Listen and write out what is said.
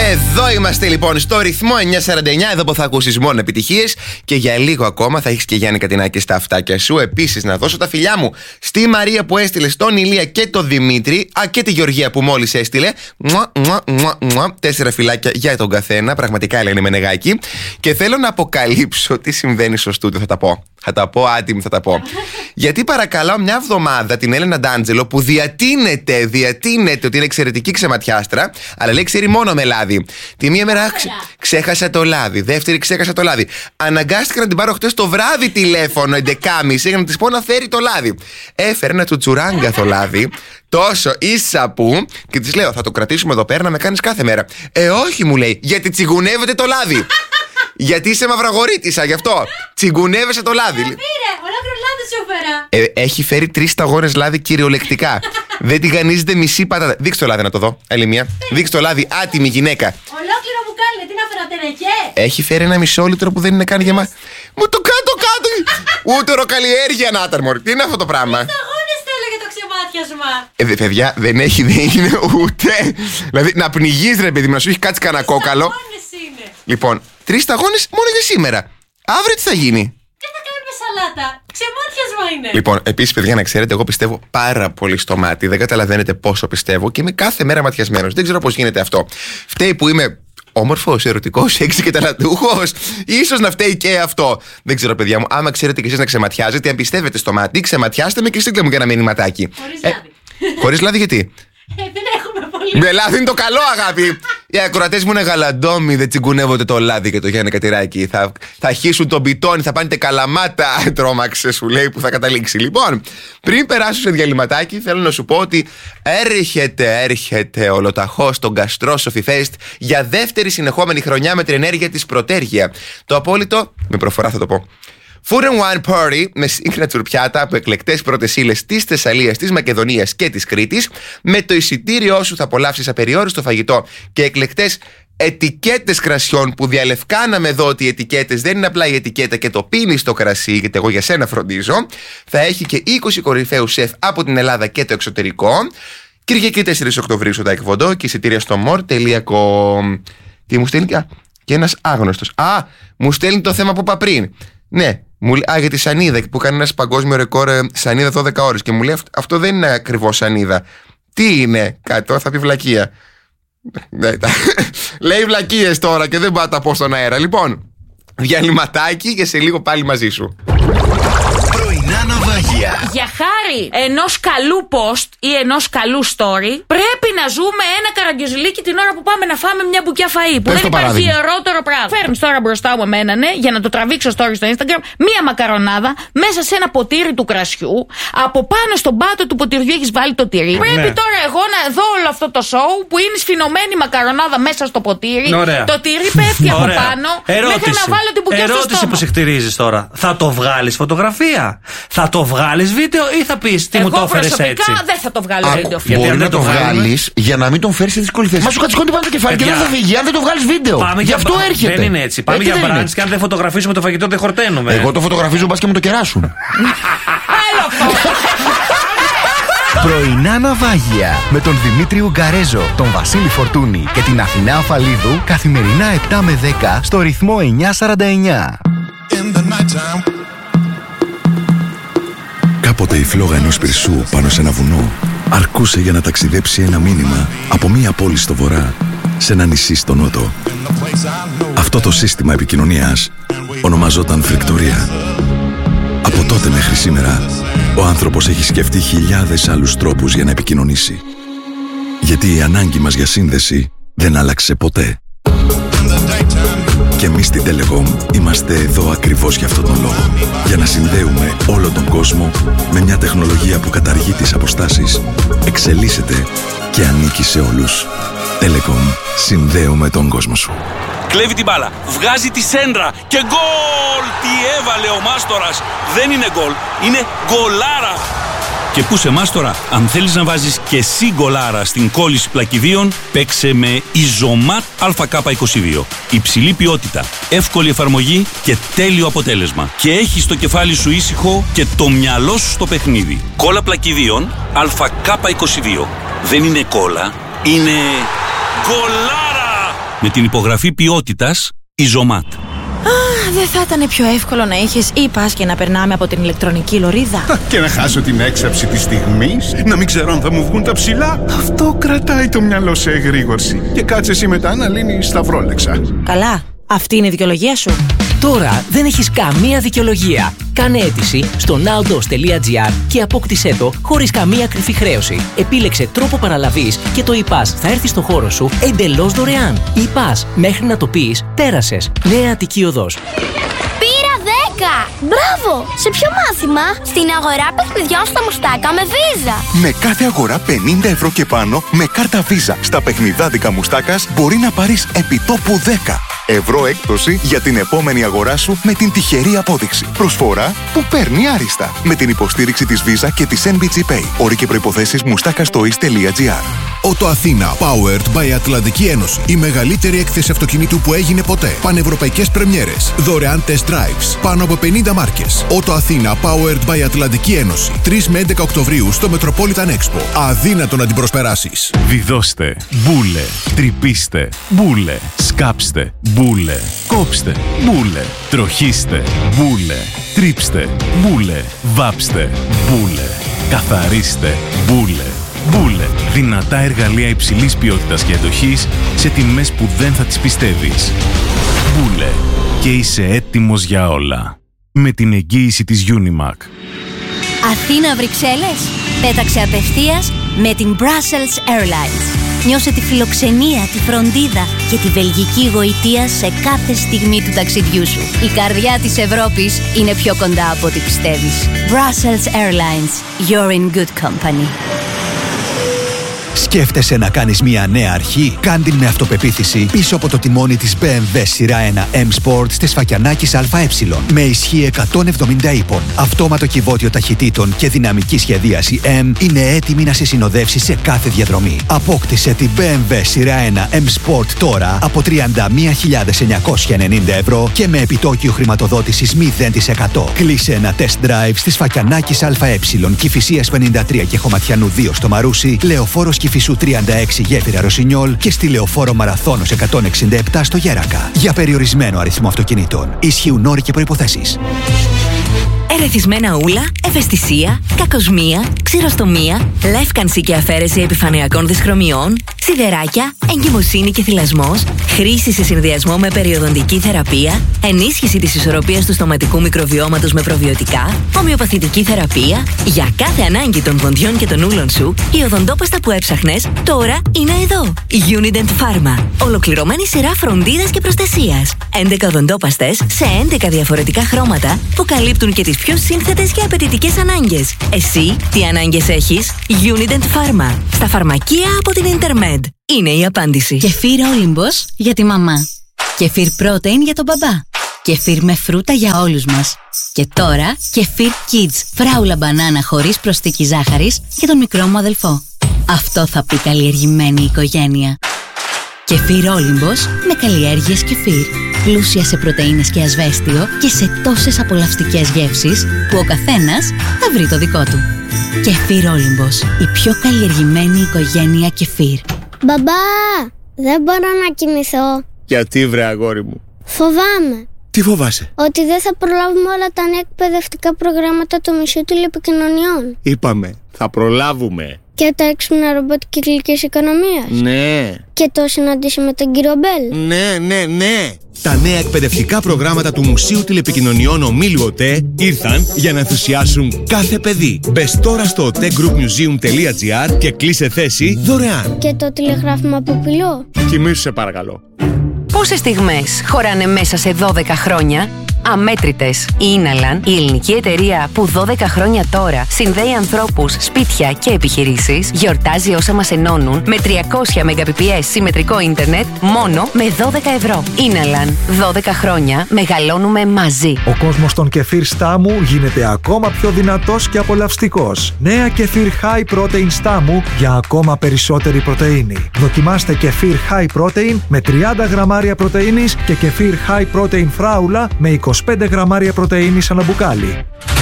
Εδώ είμαστε λοιπόν στο ρυθμό 949, εδώ που θα ακούσεις μόνο επιτυχίες και για λίγο ακόμα θα έχεις και Γιάννη Κατινάκη στα αυτάκια σου. Επίσης να δώσω τα φιλιά μου στη Μαρία που έστειλε, στον Ηλία και τον Δημήτρη, και τη Γεωργία που μόλις έστειλε. 4 φιλάκια για τον καθένα, πραγματικά λένε Μενεγάκη. Και θέλω να αποκαλύψω τι συμβαίνει στο στούντιο, θα τα πω άτιμη, θα τα πω. Γιατί παρακαλώ μια εβδομάδα την Έλενα Ντάντζελο που διατείνεται ότι είναι εξαιρετική ξεματιάστρα, αλλά λέει ξέρει μόνο με λάδι. Τη μία μέρα ξέχασα το λάδι, δεύτερη ξέχασα το λάδι. Αναγκάστηκα να την πάρω χτες το βράδυ τηλέφωνο 11.30 για να της πω να φέρει το λάδι. Έφερε ένα τσουτσουράγκαθο λάδι, τόσο ίσα που, και της λέω θα το κρατήσουμε εδώ πέρα να με κάνεις κάθε μέρα. Όχι μου λέει, γιατί τσιγκουνεύεται το λάδι. Γιατί είσαι μαυραγορίτισσα, γι' αυτό. Τσιγκουνεύεσαι το λάδι. Ολόκληρο λάδι σου έφερα. Έχει φέρει 3 σταγόνες λάδι κυριολεκτικά. Δεν τηγανίζεται μισή πατάτα. Δείξτε το λάδι να το δω. Άλλη μία. Δείξτε το λάδι, άτιμη γυναίκα. Ολόκληρο μπουκάλι, τι να φέρω, τενεκέ. Έχει φέρει ένα μισό λίτρο που δεν είναι καν γεμάτο. Μου το κάτω. Ούτε ροκαλλιέργεια να ήταν, μωρή. Τι είναι αυτό το πράγμα. Σταγόνες θέλω για το ξεμάτιασμα. Παιδιά, δεν είναι ούτε. Δηλαδή να πνιγείς ρε παιδί μου, να σου έχει κάτσει κανένα κόκαλο. Λοιπόν, 3 σταγόνες μόνο για σήμερα. Αύριο τι θα γίνει? Τι θα κάνουμε σαλάτα? Ξεμάτιασμα είναι. Λοιπόν, επίσης, παιδιά, να ξέρετε, εγώ πιστεύω πάρα πολύ στο μάτι. Δεν καταλαβαίνετε πόσο πιστεύω και είμαι κάθε μέρα ματιασμένος. Δεν ξέρω πώς γίνεται αυτό. Φταίει που είμαι όμορφος, ερωτικός, έξι και ταλαντούχος. Ίσως να φταίει και αυτό. Δεν ξέρω, παιδιά μου. Άμα ξέρετε κι εσείς να ξεματιάζετε, αν πιστεύετε στο μάτι, ξεματιάστε με και στείλτε μου για να μείνει ματάκι. Χωρίς λάδι. Χωρίς λάδι, γιατί? Δεν έχουμε πολύ. Με λάδι είναι το καλό, αγάπη. Οι ακροατές μου είναι γαλαντόμοι, δεν τσιγκουνεύονται το λάδι και το Γιάννη Κατηράκη. Θα χύσουν τον πιτόνι, θα πάνε καλαμάτα. Τρόμαξε, σου λέει, που θα καταλήξει. Λοιπόν, πριν περάσω σε διαλυματάκι, θέλω να σου πω ότι έρχεται ολοταχώς το Gastrosophy Fest για δεύτερη συνεχόμενη χρονιά με την ενέργεια της Πρωτέργεια. Το απόλυτο, με προφορά θα το πω. Food and Wine Party με signature πιάτα από εκλεκτές πρώτες ύλες της Θεσσαλίας, της Μακεδονίας και της Κρήτης. Με το εισιτήριό σου θα απολαύσεις απεριόριστο φαγητό και εκλεκτές ετικέτες κρασιών που διαλευκάναμε εδώ ότι οι ετικέτες δεν είναι απλά η ετικέτα και το πίνεις το κρασί, γιατί εγώ για σένα φροντίζω. Θα έχει και 20 κορυφαίους σεφ από την Ελλάδα και το εξωτερικό. Κυριακή 4 Οκτωβρίου στο Τάικ Βοντό και εισιτήρια στο more.com. Τι μου στέλνει? Και ένας άγνωστος. Μου στέλνει το θέμα που είπα πριν. Ναι. Για τη σανίδα που κάνει ένας παγκόσμιο ρεκόρ σανίδα 12 ώρες και μου λέει αυτό δεν είναι ακριβώς σανίδα. Τι είναι? Κάτι θα πει βλακεία. Λέει βλακίες τώρα και δεν πάω να τα πω στον αέρα. Λοιπόν, διαλυματάκι και σε λίγο πάλι μαζί σου. Πρωινά ναυάγια. Για χάρη ενός καλού post ή ενός καλού story, πρέπει να ζούμε ένα καραγκιόζηλίκι την ώρα που πάμε να φάμε μια μπουκιά φαΐ. Που δεν υπάρχει ιερότερο πράγμα. Φέρνεις τώρα μπροστά μου εμένα, ναι, για να το τραβήξω story στο Instagram, μια μακαρονάδα μέσα σε ένα ποτήρι του κρασιού. Από πάνω στον πάτο του ποτηριού έχεις βάλει το τυρί. Πρέπει τώρα εγώ να δω όλο αυτό το show που είναι σφινωμένη μακαρονάδα μέσα στο ποτήρι. Το τυρί πέφτει από πάνω. Μέχρι να βάλω την μπουκιά στο στόμα. Ερώτηση που σε χτυρίζεις τώρα. Θα το βγάλεις φωτογραφία? Θα το βγάλεις βίντεο ή θα πεις τι μου το έφερες έτσι? Εγώ προσωπικά δεν θα το βγάλω βίντεο. Μπορεί να το βγάλεις για να μην τον φέρεις σε δύσκολη θέση. Μα σου κατσικώνει πάνω το κεφάλι και δεν θα φύγει αν δεν το βγάλεις βίντεο. Γι' αυτό έρχεται. Δεν είναι έτσι. Πάμε για μπραντς και αν δεν φωτογραφίσουμε το φαγητό δεν χορταίνουμε. Εγώ το φωτογραφίζω μπας και μου το κεράσουν. Άλλο αυτό. Πρωινά ναυάγια με τον Δημήτρη Ουγκαρέζο, τον Βασίλη Φορτούνη και την Αθηνά Αφαλίδου καθημερινά 7 με 10 στο ρυθμό 949. Κάποτε η φλόγα ενός πυρσού πάνω σε ένα βουνό αρκούσε για να ταξιδέψει ένα μήνυμα από μία πόλη στο βορρά σε ένα νησί στο νότο. Αυτό το σύστημα επικοινωνίας ονομαζόταν φρικτορία. Από τότε μέχρι σήμερα ο άνθρωπος έχει σκεφτεί χιλιάδες άλλους τρόπους για να επικοινωνήσει. Γιατί η ανάγκη μας για σύνδεση δεν άλλαξε ποτέ. Και εμείς στην Telecom είμαστε εδώ ακριβώς για αυτόν τον λόγο. Για να συνδέουμε όλο τον κόσμο με μια τεχνολογία που καταργεί τις αποστάσεις, εξελίσσεται και ανήκει σε όλους. Telecom. Συνδέουμε τον κόσμο σου. Κλέβει την μπάλα, βγάζει τη σέντρα και γκολ! Τι έβαλε ο Μάστορας! Δεν είναι γκολ, είναι γκολάρα! Και πού σε Μάστορα, αν θέλεις να βάζεις και εσύ γκολάρα στην κόλληση πλακιδίων, παίξε με Ιζωμάτ ΑΚ22. Υψηλή ποιότητα, εύκολη εφαρμογή και τέλειο αποτέλεσμα. Και έχεις το κεφάλι σου ήσυχο και το μυαλό σου στο παιχνίδι. Κόλλα πλακιδίων ΑΚ22. Δεν είναι κόλλα, είναι γκολάρα! Με την υπογραφή ποιότητας Ιζομάτ. Δεν θα ήταν πιο εύκολο να είχες e-pass και να περνάμε από την ηλεκτρονική λωρίδα? Και να χάσω την έξαψη της στιγμής, να μην ξέρω αν θα μου βγουν τα ψηλά. Αυτό κρατάει το μυαλό σε εγρήγορση. Και κάτσε εσύ μετά να λύνεις σταυρόλεξα. Καλά, αυτή είναι η δικαιολογία σου. Τώρα δεν έχεις καμία δικαιολογία. Κάνε αίτηση στο nowdos.gr και απόκτησέ το χωρίς καμία κρυφή χρέωση. Επίλεξε τρόπο παραλαβής και το e-pass θα έρθει στο χώρο σου εντελώς δωρεάν. E-pass, μέχρι να το πεις, πέρασες. Νέα Αττική Οδός. Πήρα 10! Μπράβο! Σε ποιο μάθημα? Στην αγορά παιχνιδιών στα Μουστάκα με Visa. Με κάθε αγορά 50 ευρώ και πάνω με κάρτα Visa στα παιχνιδάδικα Μουστάκας μπορεί να πάρεις επιτόπου 10 ευρώ έκπτωση για την επόμενη αγορά σου με την τυχερή απόδειξη. Προσφορά που παίρνει άριστα. Με την υποστήριξη της Visa και της NBG Pay. Όροι και προϋποθέσεις mustakastois.gr. Ότο Αθήνα, powered by Ατλαντική Ένωση. Η μεγαλύτερη έκθεση αυτοκινήτου που έγινε ποτέ. Πανευρωπαϊκές πρεμιέρες. Δωρεάν test drives. Πάνω από 50 μάρκες. Ότο Αθήνα, powered by Ατλαντική Ένωση. 3 με 11 Οκτωβρίου στο Metropolitan Expo. Αδύνατο να την προσπεράσεις. Βιδώστε, μπούλε, τρυπήστε, μπούλε, σκάψτε, μπούλε, κόψτε, μπούλε, τροχίστε, μπούλε, τρίψτε, μπούλε, βάψτε, μπούλε, καθαρίστε, μπούλε. Μπούλε. Δυνατά εργαλεία υψηλής ποιότητας και αντοχής σε τιμές που δεν θα τις πιστεύεις. Μπούλε. Και είσαι έτοιμος για όλα. Με την εγγύηση της Unimac. Αθήνα Βρυξέλλες. Πέταξε απευθείας με την Brussels Airlines. Νιώσε τη φιλοξενία, τη φροντίδα και τη βελγική γοητεία σε κάθε στιγμή του ταξιδιού σου. Η καρδιά της Ευρώπης είναι πιο κοντά από ό,τι πιστεύεις. Brussels Airlines. You're in good company. Σκέφτεσαι να κάνεις μια νέα αρχή? Κάν την με αυτοπεποίθηση πίσω από το τιμόνι της BMW σειρά 1 M Sport της Φακιανάκης ΑΕ. Με ισχύ 170 ύπων, αυτόματο κυβότιο ταχυτήτων και δυναμική σχεδίαση M είναι έτοιμη να σε συνοδεύσει σε κάθε διαδρομή. Απόκτησε την BMW σειρά 1 M Sport τώρα από 31.990 ευρώ και με επιτόκιο χρηματοδότησης 0%. Κλείσε ένα test drive στις Φακιανάκης ΑΕ, Κηφισίας 53 και Χωματιανού 2 στο Μαρούσι, Λεωφόρος Κηφισού 36 Γέφυρα Ρωσινιόλ και στη Λεωφόρο Μαραθώνος 167 στο Γέρακα. Για περιορισμένο αριθμό αυτοκινήτων. Ισχύουν όροι και προϋποθέσεις. Ερεθισμένα ούλα, ευαισθησία, κακοσμία, ξηροστομία, λεύκανση και αφαίρεση επιφανειακών δυσχρωμιών, σιδεράκια, εγκυμοσύνη και θυλασμός, χρήση σε συνδυασμό με περιοδοντική θεραπεία, ενίσχυση της ισορροπίας του στοματικού μικροβιώματος με προβιωτικά, ομοιοπαθητική θεραπεία. Για κάθε ανάγκη των δοντιών και των ούλων σου, η οδοντόπαστα που έψαχνες τώρα είναι εδώ. Unident Pharma. Ολοκληρωμένη σειρά φροντίδας και προστασίας. 11 οδοντόπαστες σε 11 διαφορετικά χρώματα που καλύπτουν και τις πιο σύνθετες και απαιτητικές ανάγκες. Εσύ τι ανάγκες έχεις? Unident Pharma. Στα φαρμακεία από την Intermed. Είναι η απάντηση. Κεφίρ Όλυμπος για τη μαμά. Κεφίρ Protein για τον μπαμπά. Κεφίρ με φρούτα για όλους μας. Και τώρα Κεφίρ Kids. Φράουλα μπανάνα χωρίς προσθήκη ζάχαρης για τον μικρό μου αδελφό. Αυτό θα πει καλλιεργημένη οικογένεια. Κεφίρ Όλυμπος με καλλιέργειες κεφίρ. Πλούσια σε πρωτεΐνες και ασβέστιο και σε τόσες απολαυστικές γεύσεις που ο καθένας θα βρει το δικό του. Κεφίρ Όλυμπος, η πιο καλλιεργημένη οικογένεια κεφίρ. Μπαμπά, δεν μπορώ να κοιμηθώ. Γιατί βρε αγόρι μου? Φοβάμαι. Τι φοβάσαι? Ότι δεν θα προλάβουμε όλα τα νέα εκπαιδευτικά προγράμματα του Μουσείου Τηλεπικοινωνιών. Είπαμε, θα προλάβουμε. Και τα έξυπνα ρομπότ κυκλικής οικονομίας. Ναι. Και το συναντήσει με τον κύριο Μπέλ. Ναι. Τα νέα εκπαιδευτικά προγράμματα του Μουσείου Τηλεπικοινωνιών Ομίλου ΟΤΕ ήρθαν για να ενθουσιάσουν κάθε παιδί. Μπες τώρα στο otegroupmuseum.gr και κλείσε θέση δωρεάν. Και το τηλεγράφημα Ποπυλό. Κοιμήσου σε παρακαλώ. Πόσες στιγμές χωράνε μέσα σε 12 χρόνια? Αμέτρητες. Η Ίναλαν, η ελληνική εταιρεία που 12 χρόνια τώρα συνδέει ανθρώπους, σπίτια και επιχειρήσεις, γιορτάζει όσα μας ενώνουν με 300 Mbps συμμετρικό ίντερνετ μόνο με 12 ευρώ. Ίναλαν. 12 χρόνια μεγαλώνουμε μαζί. Ο κόσμος των κεφίρ Στάμου γίνεται ακόμα πιο δυνατός και απολαυστικός. Νέα κεφίρ High Protein Στάμου για ακόμα περισσότερη πρωτεΐνη. Δοκιμάστε κεφίρ High Protein με 30 γραμμάρια πρωτεΐνης και κεφίρ High Protein Φράουλα με 25 γραμμάρια πρωτεΐνης ανά μπουκάλι.